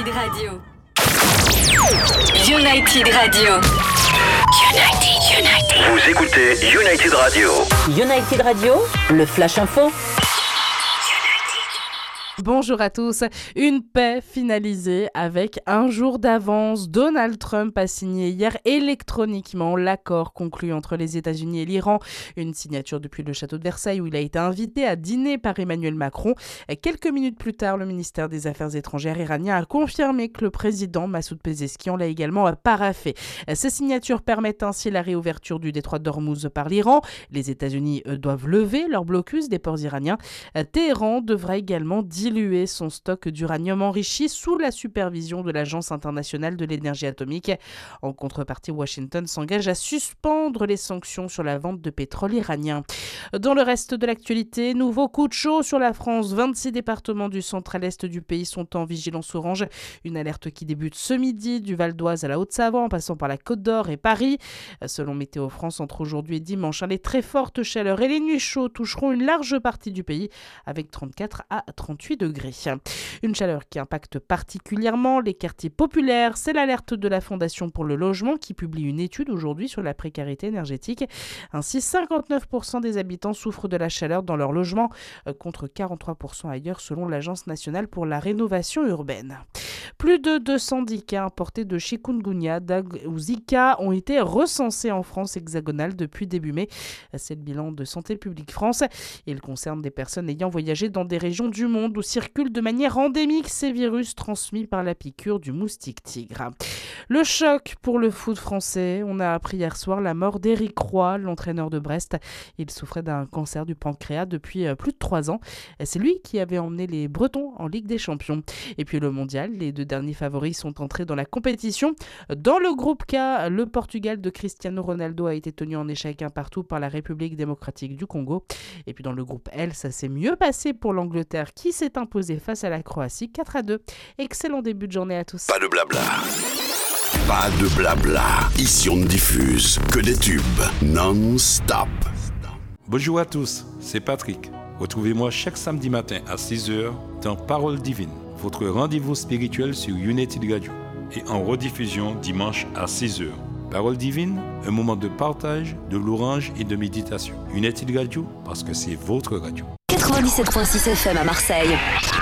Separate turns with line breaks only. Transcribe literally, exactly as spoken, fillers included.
United Radio. United Radio. United, United.
Vous écoutez United Radio.
United Radio, le Flash Info.
Bonjour à tous. Une paix finalisée avec un jour d'avance. Donald Trump a signé hier électroniquement l'accord conclu entre les États-Unis et l'Iran. Une signature depuis le château de Versailles où il a été invité à dîner par Emmanuel Macron. Quelques minutes plus tard, le ministère des Affaires étrangères iranien a confirmé que le président Massoud Pezeshkian l'a également paraphé. Ces signatures permettent ainsi la réouverture du détroit d'Ormuz par l'Iran. Les États-Unis eux, doivent lever leur blocus des ports iraniens. Téhéran devra également diluer son stock d'uranium enrichi sous la supervision de l'Agence internationale de l'énergie atomique. En contrepartie, Washington s'engage à suspendre les sanctions sur la vente de pétrole iranien. Dans le reste de l'actualité, nouveau coup de chaud sur la France. vingt-six départements du centre à l'est du pays sont en vigilance orange. Une alerte qui débute ce midi du Val d'Oise à la Haute-Savoie en passant par la Côte d'Or et Paris. Selon Météo France, entre aujourd'hui et dimanche, les très fortes chaleurs et les nuits chaudes toucheront une large partie du pays avec trente-quatre à trente-huit degrés. Une chaleur qui impacte particulièrement les quartiers populaires. C'est l'alerte de la Fondation pour le logement qui publie une étude aujourd'hui sur la précarité énergétique. Ainsi, cinquante-neuf pour cent des habitants souffrent de la chaleur dans leur logement, contre quarante-trois pour cent ailleurs selon l'Agence nationale pour la rénovation urbaine. Plus de deux cents cas importés de chikungunya ou Zika ont été recensés en France hexagonale depuis début mai. C'est le bilan de Santé publique France. Il concerne des personnes ayant voyagé dans des régions du monde où circulent de manière endémique ces virus transmis par la piqûre du moustique tigre. Le choc pour le foot français. On a appris hier soir la mort d'Éric Roy, l'entraîneur de Brest. Il souffrait d'un cancer du pancréas depuis plus de trois ans. C'est lui qui avait emmené les Bretons en Ligue des Champions. Et puis le mondial, les deux derniers favoris sont entrés dans la compétition. Dans le groupe K, le Portugal de Cristiano Ronaldo a été tenu en échec un partout par la République démocratique du Congo. Et puis dans le groupe L, ça s'est mieux passé pour l'Angleterre qui s'est imposée face à la Croatie quatre à deux. Excellent début de journée à tous.
Pas de blabla. Pas de blabla. Ici on ne diffuse que des tubes non-stop.
Bonjour à tous, c'est Patrick. Retrouvez-moi chaque samedi matin à six heures dans Parole Divine, votre rendez-vous spirituel sur United Radio et en rediffusion dimanche à six heures. Parole Divine, un moment de partage, de louange et de méditation. United Radio, parce que c'est votre radio.
quatre-vingt-dix-sept virgule six F M à Marseille.